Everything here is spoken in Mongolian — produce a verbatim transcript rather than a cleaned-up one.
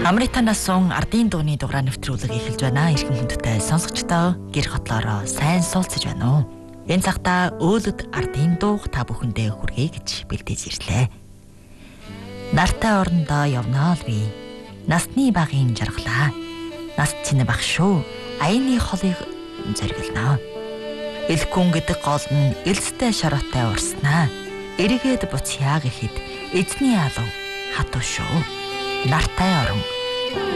Американаас сун ардын дууны дугаар нэвтрүүлэг эхэлж байна. Ирхэн хүндтэй сонсогчдоо гэр хотлоороо сайн суулцаж байна уу? Энэ цагта өөлөд ардын дууг та бүхэндээ хүргэе гэж бэлдэж ирлээ. Нартай орондоо явнаа л би. Насны багын жаргалаа. Нас чинь баг шүү. Аяны холыг зориглоноо. Элхүн гэдэг гол нь элстэй шаруутай урснаа. Эргээд буцъя гэхэд эзний алуу хатуу шүү. Нартай орон